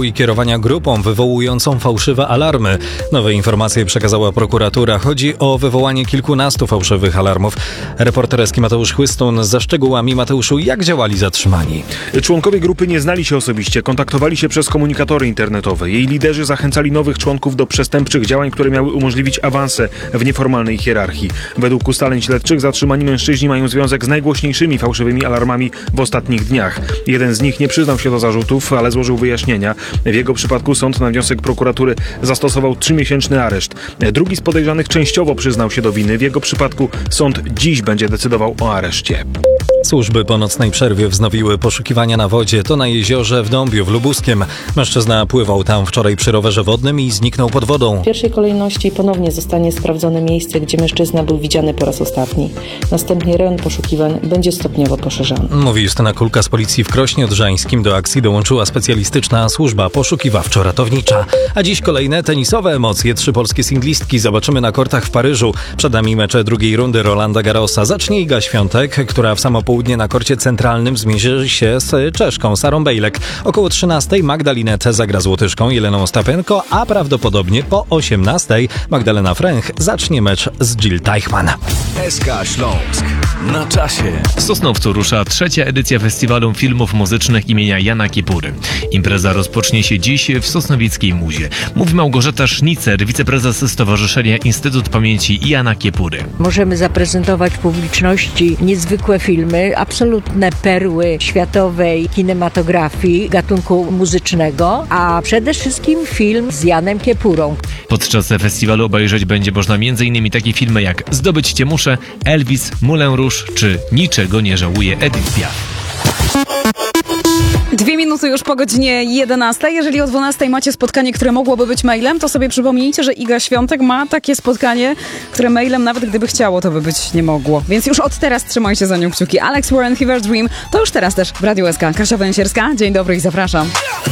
udziału i kierowania grupą wywołującą fałszywe alarmy. Nowe informacje przekazała prokuratura. Chodzi o wywołanie kilkunastu fałszywych alarmów. Reporter Eski Mateusz Chłystun ze szczegółami. Mateuszu, jak działali zatrzymani? Członkowie grupy nie znali się osobiście, kontaktowali się przez komunikatory internetowe. Jej liderzy zachęcali nowych członków do przestępczych działań, które miały umożliwić awanse w nieformalnej hierarchii. Według ustaleń śledczych zatrzymani mężczyźni mają związek z najgłośniejszymi fałszywymi alarmami w ostatnich dniach. Jeden z nich nie przyznał się do zarzutów, ale złożył wyjaśnienia. W jego przypadku sąd na wniosek prokuratury zastosował 3-miesięczny areszt. Drugi z podejrzanych częściowo przyznał się do winy. W jego przypadku sąd dziś będzie decydował o areszcie. Służby po nocnej przerwie wznowiły poszukiwania na wodzie. To na jeziorze w Dąbiu w Lubuskiem. Mężczyzna pływał tam wczoraj przy rowerze wodnym i zniknął pod wodą. W pierwszej kolejności ponownie zostanie sprawdzone miejsce, gdzie mężczyzna był widziany po raz ostatni. Następnie rejon poszukiwań będzie stopniowo poszerzany. Mówi Justyna Kulka z policji w Krośnie Odrzańskim. Do akcji dołączyła specjalistyczna służba poszukiwawczo-ratownicza. A dziś kolejne tenisowe emocje. 3 polskie singlistki zobaczymy na kortach w Paryżu. Przed nami mecze drugiej rundy Rolanda Garrosa. Zacznie Iga Świątek, która w samo południe na korcie centralnym zmierzy się z Czeszką Sarą Bejlek. Około 13:00 Magdalinę zagra z Łotyszką Jeleną Ostapenko, a prawdopodobnie po 18:00 Magdalena Fręch zacznie mecz z Jill Teichmann. SK Śląsk. Na czasie. W Sosnowcu rusza 3. edycja Festiwalu Filmów Muzycznych imienia Jana Kiepury. Impreza rozpocznie się dziś w Sosnowickiej Muzie. Mówi Małgorzata Sznicer, wiceprezes Stowarzyszenia Instytut Pamięci Jana Kiepury. Możemy zaprezentować publiczności niezwykłe filmy, absolutne perły światowej kinematografii, gatunku muzycznego, a przede wszystkim film z Janem Kiepurą. Podczas festiwalu obejrzeć będzie można m.in. takie filmy jak Zdobyć Cię muszę, Elvis, Moulin Rouge czy Niczego nie żałuje Edith Piaf. 2 minuty już po godzinie 11. Jeżeli o 12:00 macie spotkanie, które mogłoby być mailem, to sobie przypomnijcie, że Iga Świątek ma takie spotkanie, które mailem, nawet gdyby chciało, to by być nie mogło. Więc już od teraz trzymajcie za nią kciuki. Alex Warren, Fever Dream, to już teraz też w Radiu SK. Kasia Węsierska, dzień dobry i zapraszam.